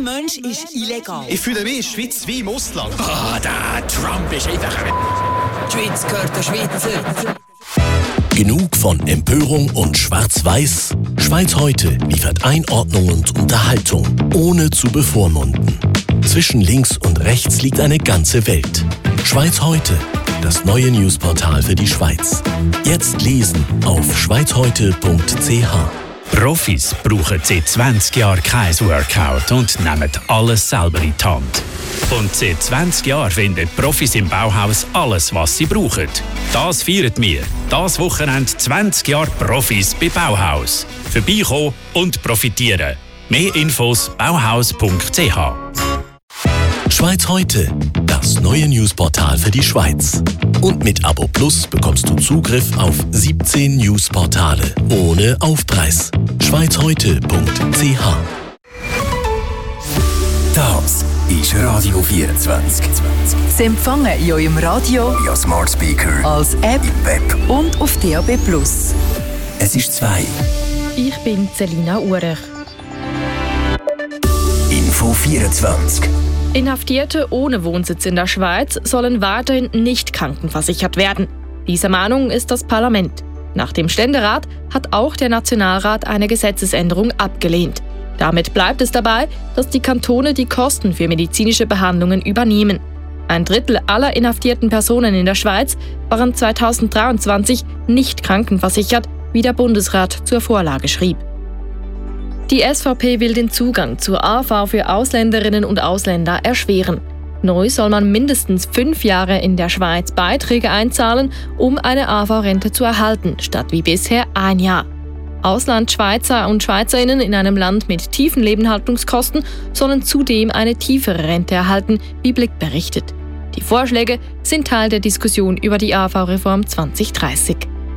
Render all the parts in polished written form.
Mensch ist illegal. Ich fühle mich in der Schweiz wie im Ausland. Der Trump ist einfach... Die Schweiz gehört der Schweizer. Genug von Empörung und Schwarz-Weiß? Schweiz heute liefert Einordnung und Unterhaltung, ohne zu bevormunden. Zwischen links und rechts liegt eine ganze Welt. Schweiz heute, das neue Newsportal für die Schweiz. Jetzt lesen auf schweizheute.ch. Profis brauchen seit 20 Jahren kein Workout und nehmen alles selber in die Hand. Und seit 20 Jahren finden Profis im Bauhaus alles, was sie brauchen. Das feiern wir. Das Wochenende 20 Jahre Profis bei Bauhaus. Vorbeikommen und profitieren. Mehr Infos bauhaus.ch. Schweiz heute, das neue Newsportal für die Schweiz. Und mit Abo Plus bekommst du Zugriff auf 17 Newsportale ohne Aufpreis. schweizheute.ch. Das ist Radio 24. Sie empfangen in eurem Radio, via Smart Speaker, als App im Web und auf DAB+. Es ist 2. Ich bin Selina Urech. Info 24. Inhaftierte ohne Wohnsitz in der Schweiz sollen weiterhin nicht krankenversichert werden. Dieser Meinung ist das Parlament. Nach dem Ständerat hat auch der Nationalrat eine Gesetzesänderung abgelehnt. Damit bleibt es dabei, dass die Kantone die Kosten für medizinische Behandlungen übernehmen. 1/3 aller inhaftierten Personen in der Schweiz waren 2023 nicht krankenversichert, wie der Bundesrat zur Vorlage schrieb. Die SVP will den Zugang zur AV für Ausländerinnen und Ausländer erschweren. Neu soll man mindestens 5 Jahre in der Schweiz Beiträge einzahlen, um eine AV-Rente zu erhalten, statt wie bisher 1 Jahr. Auslandschweizer und Schweizerinnen in einem Land mit tiefen Lebenshaltungskosten sollen zudem eine tiefere Rente erhalten, wie Blick berichtet. Die Vorschläge sind Teil der Diskussion über die AV-Reform 2030.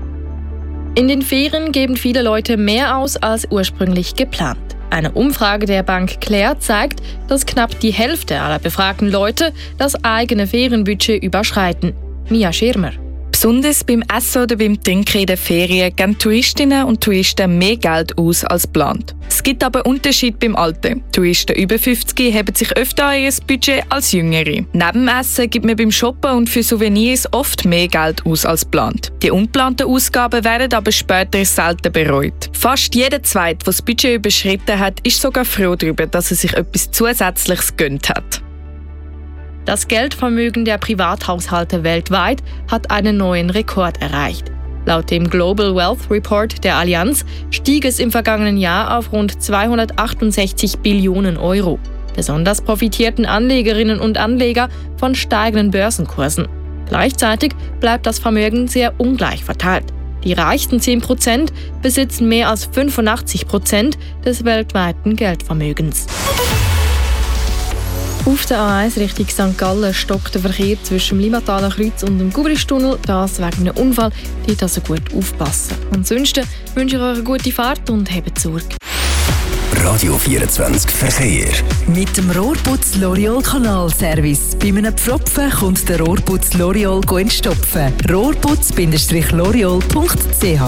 In den Ferien geben viele Leute mehr aus als ursprünglich geplant. Eine Umfrage der Bank Claire zeigt, dass knapp die Hälfte aller befragten Leute das eigene Ferienbudget überschreiten. Mia Schirmer. Besonders beim Essen oder beim Trinken in den Ferien geben Touristinnen und Touristen mehr Geld aus als geplant. Es gibt aber Unterschiede beim Alter. Touristen über 50 haben sich öfter an ihr Budget als Jüngere. Neben dem Essen gibt man beim Shoppen und für Souvenirs oft mehr Geld aus als geplant. Die ungeplanten Ausgaben werden aber später selten bereut. Fast jeder Zweite, der das Budget überschritten hat, ist sogar froh darüber, dass er sich etwas Zusätzliches gegönnt hat. Das Geldvermögen der Privathaushalte weltweit hat einen neuen Rekord erreicht. Laut dem Global Wealth Report der Allianz stieg es im vergangenen Jahr auf rund 268 Billionen Euro. Besonders profitierten Anlegerinnen und Anleger von steigenden Börsenkursen. Gleichzeitig bleibt das Vermögen sehr ungleich verteilt. Die reichsten 10% besitzen mehr als 85% des weltweiten Geldvermögens. Auf der A1 Richtung St. Gallen stockt der Verkehr zwischen dem Limmataler Kreuz und dem Gubristunnel. Das wegen einem Unfall. Dort also gut aufpassen. Ansonsten wünsche ich euch eine gute Fahrt und habt Sorge. Radio 24 Verkehr. Mit dem Rohrputz L'Oreal Kanalservice. Bei einem Pfropfen kommt der Rohrputz L'Oreal entstopfen. Rohrputz-L'Oreal.ch.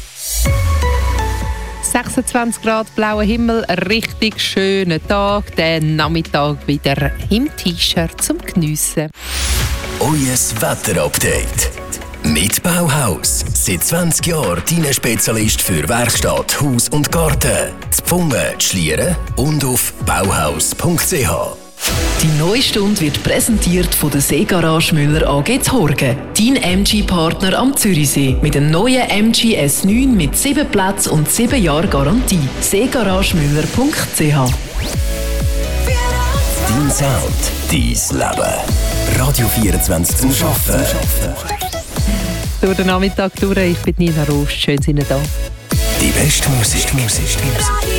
26 Grad, blauer Himmel, richtig schöner Tag. Den Nachmittag wieder im T-Shirt zum Geniessen. Euer Wetterupdate. Mit Bauhaus. Seit 20 Jahren dein Spezialist für Werkstatt, Haus und Garten. Zu Pfungen, Schlieren und auf bauhaus.ch. Die neue Stunde wird präsentiert von der Seegarage Müller AG Horgen. Dein MG-Partner am Zürichsee. Mit dem neuen MG S9 mit 7 Plätzen und 7 Jahre Garantie. seegaragemüller.ch. Dein Sound, dein Leben. Radio 24 zum Arbeiten. Durch den Nachmittag durch, ich bin Nina Rost. Schön, sind ihr da. Die beste Musik.